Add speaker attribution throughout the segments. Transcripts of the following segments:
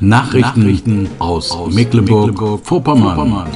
Speaker 1: Nachrichten aus Mecklenburg-Vorpommern.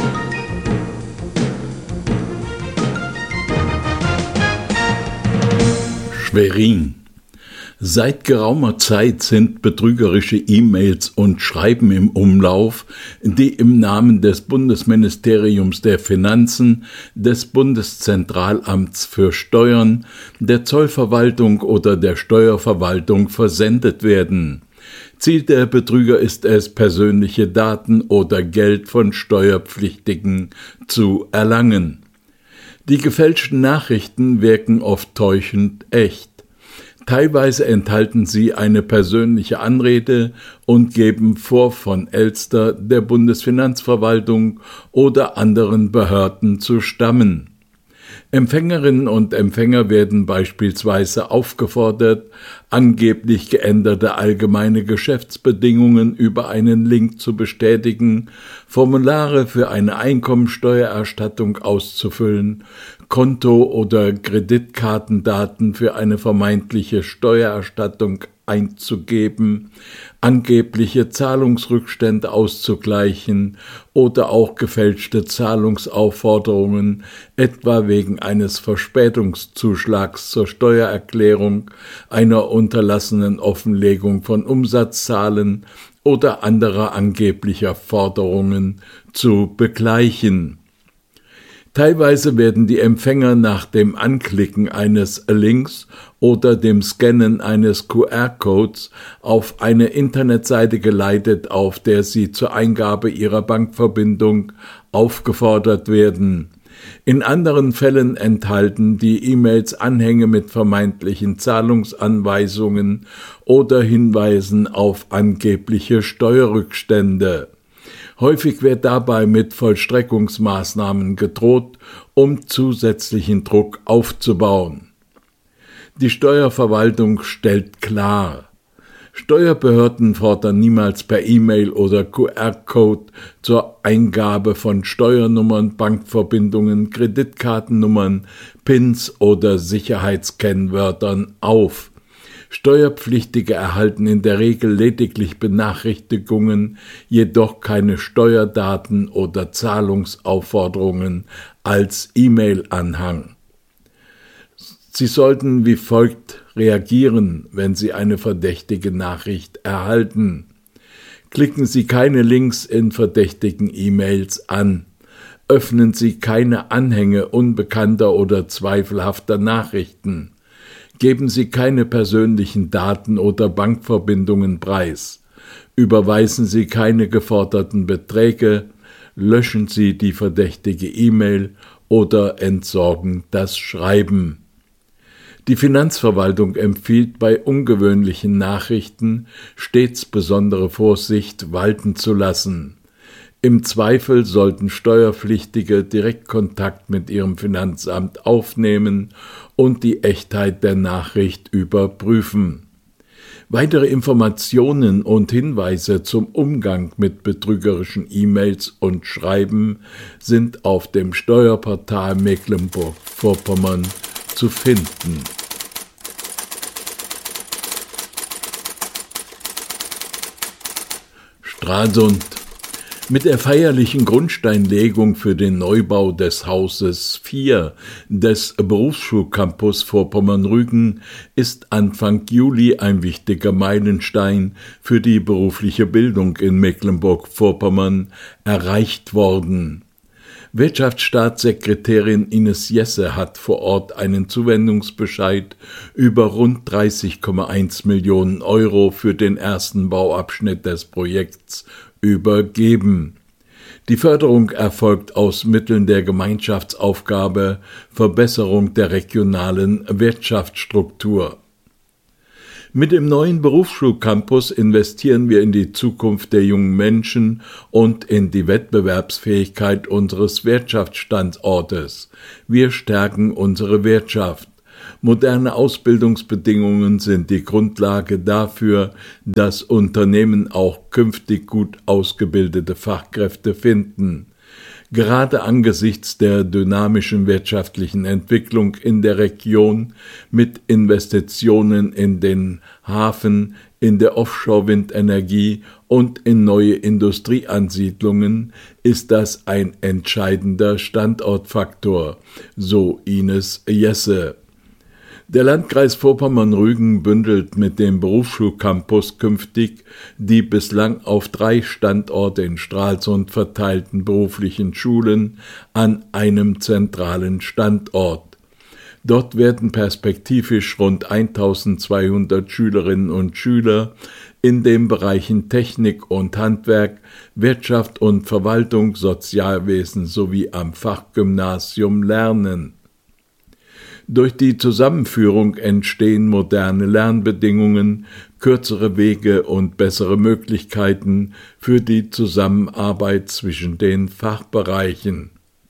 Speaker 1: Schwerin. Seit geraumer Zeit sind betrügerische E-Mails und Schreiben im Umlauf, die im Namen des Bundesministeriums der Finanzen, des Bundeszentralamts für Steuern, der Zollverwaltung oder der Steuerverwaltung versendet werden. Ziel der Betrüger ist es, persönliche Daten oder Geld von Steuerpflichtigen zu erlangen. Die gefälschten Nachrichten wirken oft täuschend echt. Teilweise enthalten sie eine persönliche Anrede und geben vor, von Elster, der Bundesfinanzverwaltung oder anderen Behörden zu stammen. Empfängerinnen und Empfänger werden beispielsweise aufgefordert, angeblich geänderte allgemeine Geschäftsbedingungen über einen Link zu bestätigen, Formulare für eine Einkommensteuererstattung auszufüllen, Konto- oder Kreditkartendaten für eine vermeintliche Steuererstattung einzugeben, angebliche Zahlungsrückstände auszugleichen oder auch gefälschte Zahlungsaufforderungen, etwa wegen eines Verspätungszuschlags zur Steuererklärung, einer unterlassenen Offenlegung von Umsatzzahlen oder anderer angeblicher Forderungen zu begleichen. Teilweise werden die Empfänger nach dem Anklicken eines Links oder dem Scannen eines QR-Codes auf eine Internetseite geleitet, auf der sie zur Eingabe ihrer Bankverbindung aufgefordert werden. In anderen Fällen enthalten die E-Mails Anhänge mit vermeintlichen Zahlungsanweisungen oder Hinweisen auf angebliche Steuerrückstände. Häufig wird dabei mit Vollstreckungsmaßnahmen gedroht, um zusätzlichen Druck aufzubauen. Die Steuerverwaltung stellt klar: Steuerbehörden fordern niemals per E-Mail oder QR-Code zur Eingabe von Steuernummern, Bankverbindungen, Kreditkartennummern, PINs oder Sicherheitskennwörtern auf. Steuerpflichtige erhalten in der Regel lediglich Benachrichtigungen, jedoch keine Steuerdaten oder Zahlungsaufforderungen als E-Mail-Anhang. Sie sollten wie folgt reagieren, wenn Sie eine verdächtige Nachricht erhalten. Klicken Sie keine Links in verdächtigen E-Mails an. Öffnen Sie keine Anhänge unbekannter oder zweifelhafter Nachrichten. Geben Sie keine persönlichen Daten oder Bankverbindungen preis. Überweisen Sie keine geforderten Beträge. Löschen Sie die verdächtige E-Mail oder entsorgen das Schreiben. Die Finanzverwaltung empfiehlt bei ungewöhnlichen Nachrichten stets besondere Vorsicht walten zu lassen. Im Zweifel sollten Steuerpflichtige direkt Kontakt mit ihrem Finanzamt aufnehmen und die Echtheit der Nachricht überprüfen. Weitere Informationen und Hinweise zum Umgang mit betrügerischen E-Mails und Schreiben sind auf dem Steuerportal Mecklenburg-Vorpommern zu finden. Stralsund. Mit der feierlichen Grundsteinlegung für den Neubau des Hauses 4 des Berufsschulcampus Vorpommern-Rügen ist Anfang Juli ein wichtiger Meilenstein für die berufliche Bildung in Mecklenburg-Vorpommern erreicht worden. Wirtschaftsstaatssekretärin Ines Jesse hat vor Ort einen Zuwendungsbescheid über rund 30,1 Millionen Euro für den ersten Bauabschnitt des Projekts übergeben. Die Förderung erfolgt aus Mitteln der Gemeinschaftsaufgabe Verbesserung der regionalen Wirtschaftsstruktur. Mit dem neuen Berufsschulcampus investieren wir in die Zukunft der jungen Menschen und in die Wettbewerbsfähigkeit unseres Wirtschaftsstandortes. Wir stärken unsere Wirtschaft. Moderne Ausbildungsbedingungen sind die Grundlage dafür, dass Unternehmen auch künftig gut ausgebildete Fachkräfte finden. Gerade angesichts der dynamischen wirtschaftlichen Entwicklung in der Region mit Investitionen in den Hafen, in der Offshore-Windenergie und in neue Industrieansiedlungen ist das ein entscheidender Standortfaktor, so Ines Jesse. Der Landkreis Vorpommern-Rügen bündelt mit dem Berufsschulcampus künftig die bislang auf 3 Standorte in Stralsund verteilten beruflichen Schulen an einem zentralen Standort. Dort werden perspektivisch rund 1200 Schülerinnen und Schüler in den Bereichen Technik und Handwerk, Wirtschaft und Verwaltung, Sozialwesen sowie am Fachgymnasium lernen. Durch die Zusammenführung entstehen moderne Lernbedingungen, kürzere Wege und bessere Möglichkeiten für die Zusammenarbeit zwischen den Fachbereichen.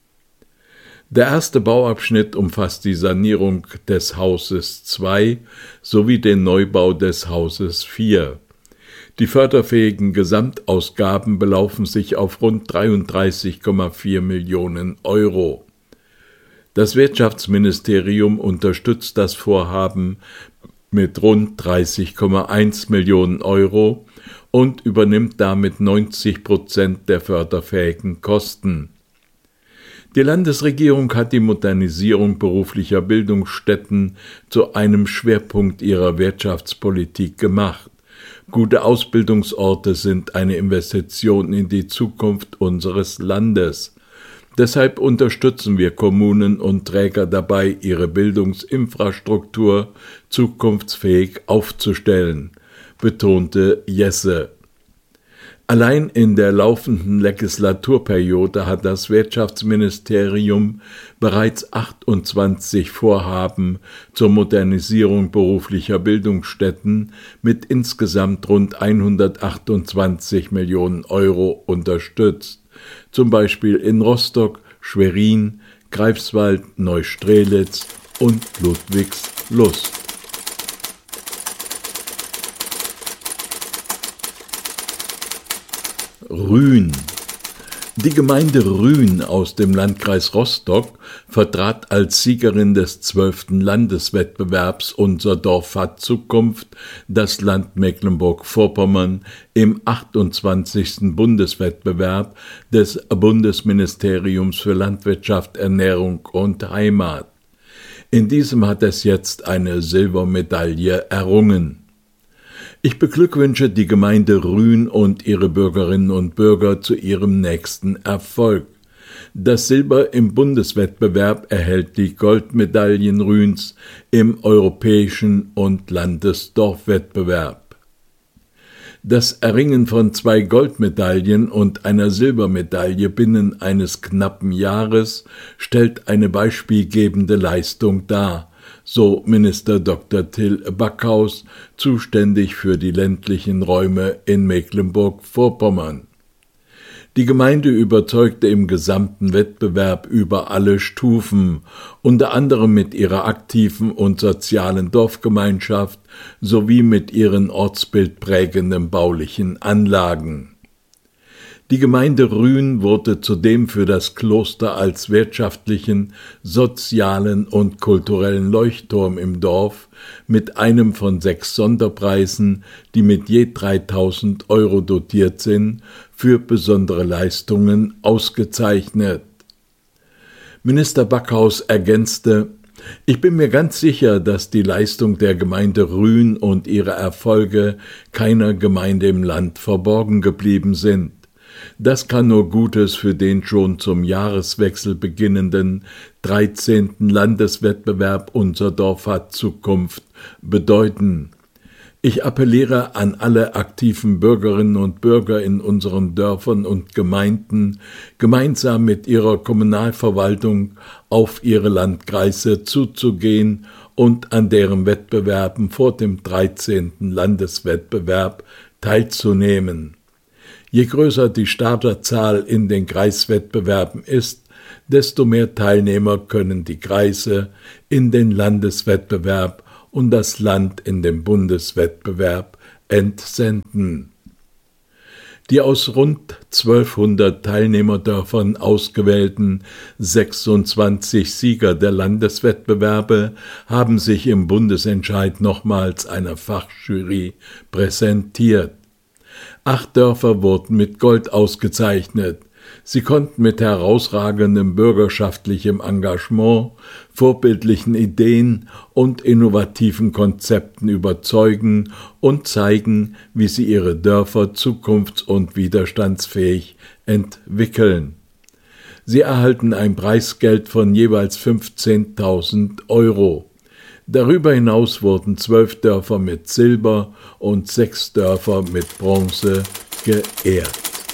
Speaker 1: Der erste Bauabschnitt umfasst die Sanierung des Hauses 2 sowie den Neubau des Hauses 4. Die förderfähigen Gesamtausgaben belaufen sich auf rund 33,4 Millionen Euro. Das Wirtschaftsministerium unterstützt das Vorhaben mit rund 30,1 Millionen Euro und übernimmt damit 90% der förderfähigen Kosten. Die Landesregierung hat die Modernisierung beruflicher Bildungsstätten zu einem Schwerpunkt ihrer Wirtschaftspolitik gemacht. Gute Ausbildungsorte sind eine Investition in die Zukunft unseres Landes. Deshalb unterstützen wir Kommunen und Träger dabei, ihre Bildungsinfrastruktur zukunftsfähig aufzustellen, betonte Jesse. Allein in der laufenden Legislaturperiode hat das Wirtschaftsministerium bereits 28 Vorhaben zur Modernisierung beruflicher Bildungsstätten mit insgesamt rund 128 Millionen Euro unterstützt. Zum Beispiel in Rostock, Schwerin, Greifswald, Neustrelitz und Ludwigslust. Rühen. Die Gemeinde Rühen aus dem Landkreis Rostock vertrat als Siegerin des 12. Landeswettbewerbs Unser Dorf hat Zukunft das Land Mecklenburg-Vorpommern im 28. Bundeswettbewerb des Bundesministeriums für Landwirtschaft, Ernährung und Heimat. In diesem hat es jetzt eine Silbermedaille errungen. Ich beglückwünsche die Gemeinde Rühen und ihre Bürgerinnen und Bürger zu ihrem nächsten Erfolg. Das Silber im Bundeswettbewerb erhält die Goldmedaillen Rühens im europäischen und Landesdorfwettbewerb. Das Erringen von 2 Goldmedaillen und einer Silbermedaille binnen eines knappen Jahres stellt eine beispielgebende Leistung dar, so Minister Dr. Till Backhaus, zuständig für die ländlichen Räume in Mecklenburg-Vorpommern. Die Gemeinde überzeugte im gesamten Wettbewerb über alle Stufen, unter anderem mit ihrer aktiven und sozialen Dorfgemeinschaft sowie mit ihren ortsbildprägenden baulichen Anlagen. Die Gemeinde Rühen wurde zudem für das Kloster als wirtschaftlichen, sozialen und kulturellen Leuchtturm im Dorf mit einem von 6 Sonderpreisen, die mit je 3.000 Euro dotiert sind, für besondere Leistungen ausgezeichnet. Minister Backhaus ergänzte: Ich bin mir ganz sicher, dass die Leistung der Gemeinde Rühen und ihre Erfolge keiner Gemeinde im Land verborgen geblieben sind. Das kann nur Gutes für den schon zum Jahreswechsel beginnenden 13. Landeswettbewerb Unser Dorf hat Zukunft bedeuten. Ich appelliere an alle aktiven Bürgerinnen und Bürger in unseren Dörfern und Gemeinden, gemeinsam mit ihrer Kommunalverwaltung auf ihre Landkreise zuzugehen und an deren Wettbewerben vor dem 13. Landeswettbewerb teilzunehmen. Je größer die Starterzahl in den Kreiswettbewerben ist, desto mehr Teilnehmer können die Kreise in den Landeswettbewerb und das Land in den Bundeswettbewerb entsenden. Die aus rund 1200 Teilnehmerdörfern ausgewählten 26 Sieger der Landeswettbewerbe haben sich im Bundesentscheid nochmals einer Fachjury präsentiert. 8 Dörfer wurden mit Gold ausgezeichnet. Sie konnten mit herausragendem bürgerschaftlichem Engagement, vorbildlichen Ideen und innovativen Konzepten überzeugen und zeigen, wie sie ihre Dörfer zukunfts- und widerstandsfähig entwickeln. Sie erhalten ein Preisgeld von jeweils 15.000 Euro. Darüber hinaus wurden 12 Dörfer mit Silber und 6 Dörfer mit Bronze geehrt.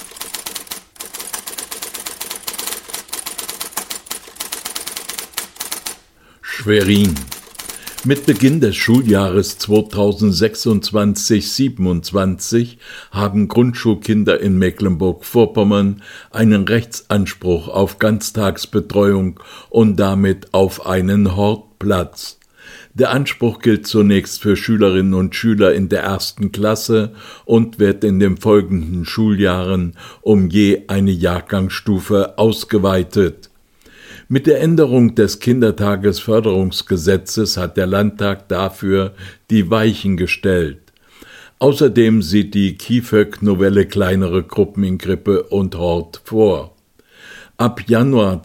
Speaker 1: Schwerin. Mit Beginn des Schuljahres 2026/27 haben Grundschulkinder in Mecklenburg-Vorpommern einen Rechtsanspruch auf Ganztagsbetreuung und damit auf einen Hortplatz. Der Anspruch gilt zunächst für Schülerinnen und Schüler in der 1. Klasse und wird in den folgenden Schuljahren um je eine Jahrgangsstufe ausgeweitet. Mit der Änderung des Kindertagesförderungsgesetzes hat der Landtag dafür die Weichen gestellt. Außerdem sieht die KIföG-Novelle kleinere Gruppen in Krippe und Hort vor. Ab Januar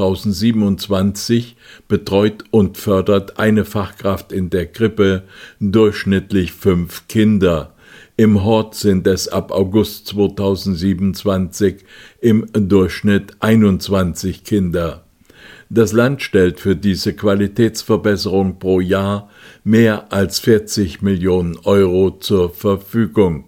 Speaker 1: 2027 betreut und fördert eine Fachkraft in der Krippe durchschnittlich 5 Kinder. Im Hort sind es ab August 2027 im Durchschnitt 21 Kinder. Das Land stellt für diese Qualitätsverbesserung pro Jahr mehr als 40 Millionen Euro zur Verfügung.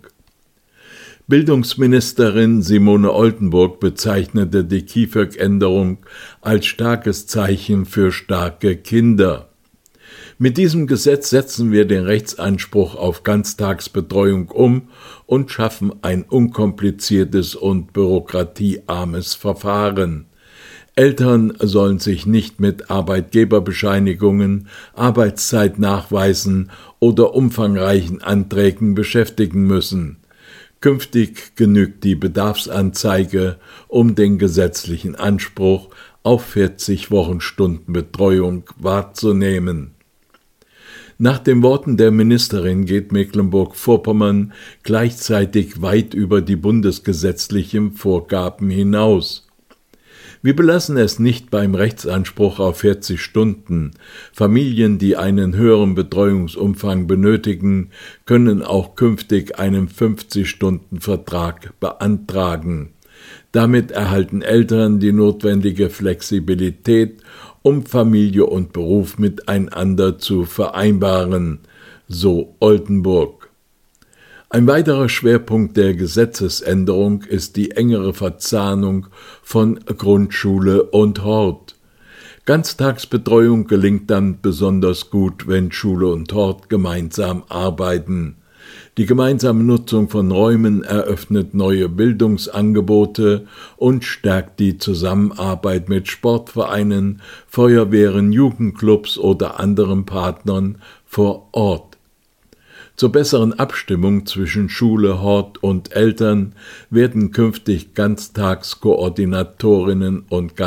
Speaker 1: Bildungsministerin Simone Oldenburg bezeichnete die KIföG-Änderung als starkes Zeichen für starke Kinder. Mit diesem Gesetz setzen wir den Rechtsanspruch auf Ganztagsbetreuung um und schaffen ein unkompliziertes und bürokratiearmes Verfahren. Eltern sollen sich nicht mit Arbeitgeberbescheinigungen, Arbeitszeitnachweisen oder umfangreichen Anträgen beschäftigen müssen. Künftig genügt die Bedarfsanzeige, um den gesetzlichen Anspruch auf 40 Wochenstunden Betreuung wahrzunehmen. Nach den Worten der Ministerin geht Mecklenburg-Vorpommern gleichzeitig weit über die bundesgesetzlichen Vorgaben hinaus. Wir belassen es nicht beim Rechtsanspruch auf 40 Stunden. Familien, die einen höheren Betreuungsumfang benötigen, können auch künftig einen 50-Stunden-Vertrag beantragen. Damit erhalten Eltern die notwendige Flexibilität, um Familie und Beruf miteinander zu vereinbaren, so Oldenburg. Ein weiterer Schwerpunkt der Gesetzesänderung ist die engere Verzahnung von Grundschule und Hort. Ganztagsbetreuung gelingt dann besonders gut, wenn Schule und Hort gemeinsam arbeiten. Die gemeinsame Nutzung von Räumen eröffnet neue Bildungsangebote und stärkt die Zusammenarbeit mit Sportvereinen, Feuerwehren, Jugendclubs oder anderen Partnern vor Ort. Zur besseren Abstimmung zwischen Schule, Hort und Eltern werden künftig Ganztagskoordinatorinnen und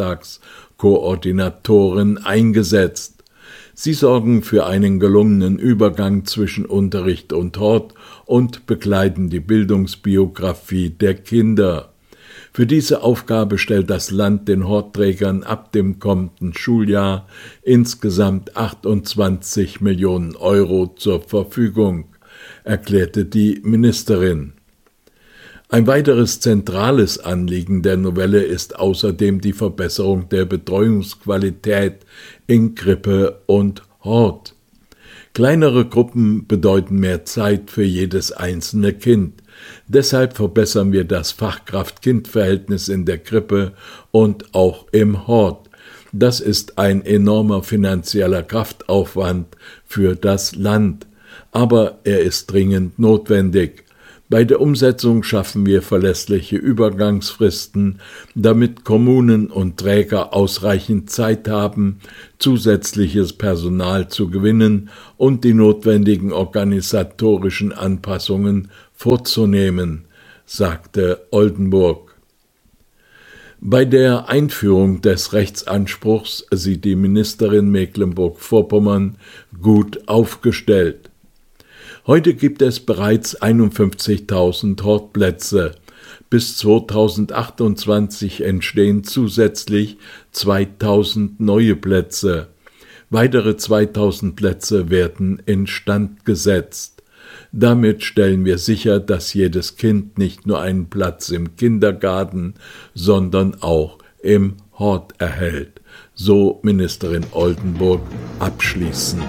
Speaker 1: Ganztagskoordinatoren eingesetzt. Sie sorgen für einen gelungenen Übergang zwischen Unterricht und Hort und begleiten die Bildungsbiografie der Kinder. Für diese Aufgabe stellt das Land den Hortträgern ab dem kommenden Schuljahr insgesamt 28 Millionen Euro zur Verfügung, erklärte die Ministerin. Ein weiteres zentrales Anliegen der Novelle ist außerdem die Verbesserung der Betreuungsqualität in Krippe und Hort. Kleinere Gruppen bedeuten mehr Zeit für jedes einzelne Kind. Deshalb verbessern wir das Fachkraft-Kind-Verhältnis in der Krippe und auch im Hort. Das ist ein enormer finanzieller Kraftaufwand für das Land, aber er ist dringend notwendig. Bei der Umsetzung schaffen wir verlässliche Übergangsfristen, damit Kommunen und Träger ausreichend Zeit haben, zusätzliches Personal zu gewinnen und die notwendigen organisatorischen Anpassungen vorzunehmen, sagte Oldenburg. Bei der Einführung des Rechtsanspruchs sieht die Ministerin Mecklenburg-Vorpommern gut aufgestellt. Heute gibt es bereits 51.000 Hortplätze. Bis 2028 entstehen zusätzlich 2.000 neue Plätze. Weitere 2.000 Plätze werden instand gesetzt. Damit stellen wir sicher, dass jedes Kind nicht nur einen Platz im Kindergarten, sondern auch im Hort erhält, so Ministerin Oldenburg abschließend.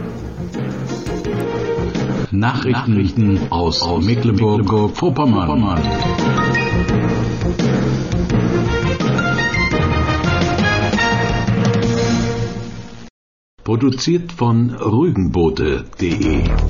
Speaker 2: Nachrichten aus Mecklenburg-Vorpommern. Produziert von rügenbote.de